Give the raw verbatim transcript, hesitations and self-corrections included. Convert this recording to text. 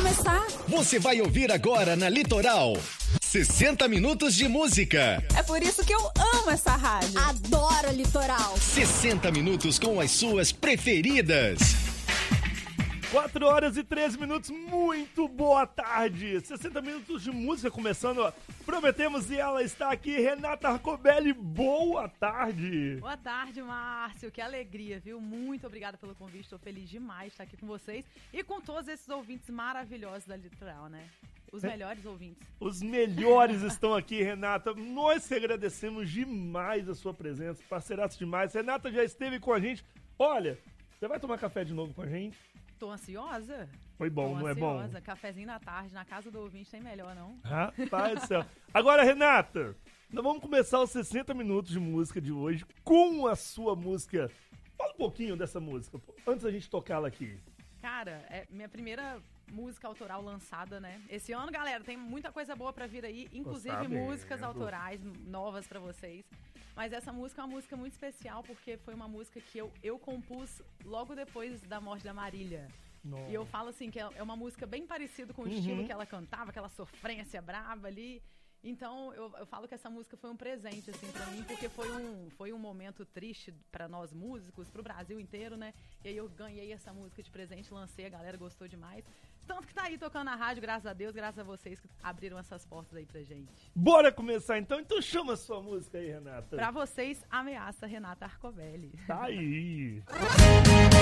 começar. Você vai ouvir agora na Litoral sessenta minutos de música. É por isso que eu amo essa rádio. Adoro Litoral. sessenta minutos com as suas preferidas. quatro horas e treze minutos, muito boa tarde. sessenta minutos de música começando, ó. Prometemos e ela está aqui, Renata Arcobelli, boa tarde. Boa tarde, Márcio, que alegria, viu? Muito obrigada pelo convite, estou feliz demais de estar aqui com vocês e com todos esses ouvintes maravilhosos da Litoral, né? Os melhores ouvintes. Os melhores estão aqui, Renata. Nós que agradecemos demais a sua presença, parceiraço demais. Renata já esteve com a gente. Olha, você vai tomar café de novo com a gente? Tô ansiosa. Foi bom, Tô não ansiosa. é bom? Cafezinho na tarde, na casa do ouvinte tem melhor, não? Rapaz do céu. Agora, Renata, nós vamos começar os sessenta minutos de música de hoje com a sua música. Fala um pouquinho dessa música, antes da gente tocá-la aqui. Cara, é minha primeira música autoral lançada, né? Esse ano, galera, tem muita coisa boa pra vir aí, inclusive músicas autorais novas pra vocês. Mas essa música é uma música muito especial porque foi uma música que eu, eu compus logo depois da morte da Marília. Nossa. E eu falo assim, que é uma música bem parecida com o uhum. estilo que ela cantava, aquela sofrência brava ali. Então, eu, eu falo que essa música foi um presente, assim, pra mim, porque foi um, foi um momento triste pra nós músicos, pro Brasil inteiro, né? E aí eu ganhei essa música de presente, lancei, a galera gostou demais. Tanto que tá aí tocando na rádio, graças a Deus, graças a vocês que abriram essas portas aí pra gente. Bora começar então? Então chama a sua música aí, Renata. Pra vocês, Ameaça, Renata Arcobelli. Tá aí.